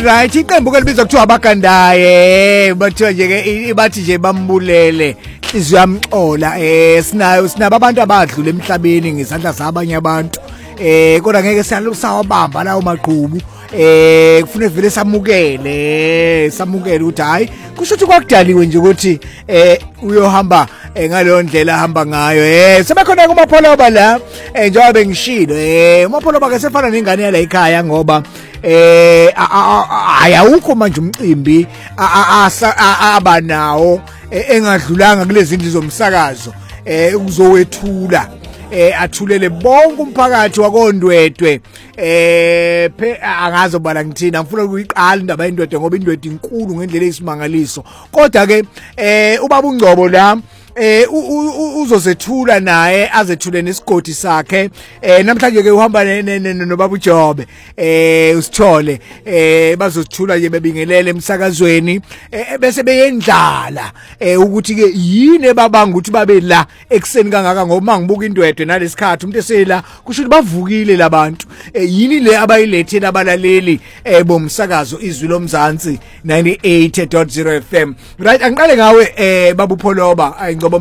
Right, iqembu ke libizwa kuthiwa abagandaye bathiwa nje ke bathi nje bambulele inhliziyo yamxola sinabo abantu abadlula emhlabeni ngesandla sabanye abantu kodwa ngeke sawabamba lawo maqhubu kufanele vele samukele ukuthi hayi kusho ukuthi kwakudaliwe nje ukuthi uyohamba ngaleyo ndlela ahamba ngayo sebekhona kumapholoba la njengoba bengishilo umapholoba ke sefana nengane yala ekhaya ngoba ayawukho manje umcimbi abanawo engadlulanga kulezi ndlu zomsakazo ukuzowethula athulele bonke umphakathi wakondwedwe angazo bala ngithina ngifuna ukuyiqala indaba yendwedwe ngoba indwedwe inkulu ngendlela eyisimangaliso kodwa ke ubaba uNgcobo la uzozethula naye azethule nesigodi sakhe namhlanje ke uhamba nobaba uJobe usithole bazosithula nje bebingelele emsakazweni bese beyendlala ukuthi ke yini ebabanga ukuthi babe la ekseni kangaka ngoba mangibuka indwedwe nalesikhathi umuntu esela kusho ukuthi bavukile labantu yini le abayilethela abalaleli bomsakazo izwi lomzansi 98.0 FM right angiqale ngawe baba uPholoba